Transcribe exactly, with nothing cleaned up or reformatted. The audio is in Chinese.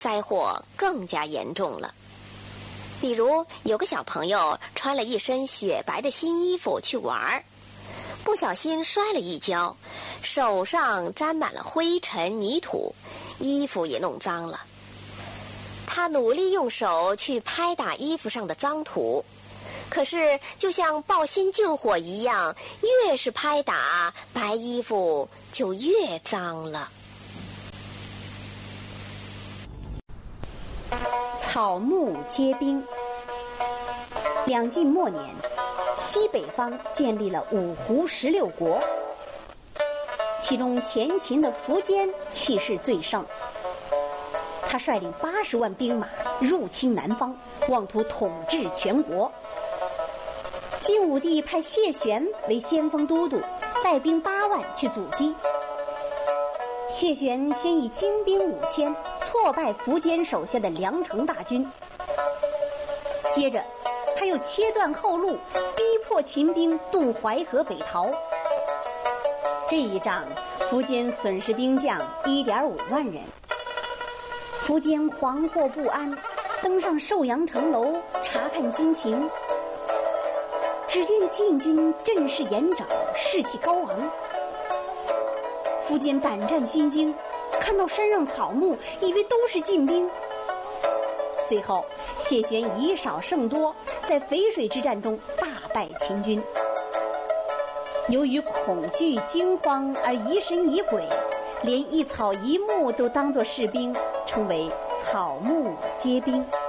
灾祸更加严重了。比如有个小朋友穿了一身雪白的新衣服去玩，不小心摔了一跤，手上沾满了灰尘泥土，衣服也弄脏了。他努力用手去拍打衣服上的脏土，可是就像报新救火一样，越是拍打，白衣服就越脏了。 草木皆兵。两晋末年，西北方建立了五胡十六国，其中前秦的苻坚气势最盛。他率领八十万兵马入侵南方，妄图统治全国。晋武帝派谢玄为先锋都督，带兵八万去阻击。谢玄先以精兵五千挫败苻坚手下的梁城大军，接着他又切断后路，逼迫秦兵渡淮河北逃。这一仗，苻坚损失兵将一点五万人。苻坚惶惑不安，登上寿阳城楼查看军情。只见晋军阵势严整，士气高昂。苻坚胆战心惊，看到山上草木，以为都是晋兵。最后谢玄以少胜多，在淝水之战中大败秦军。由于恐惧惊慌而疑神疑鬼，连一草一木都当作士兵，称为草木皆兵。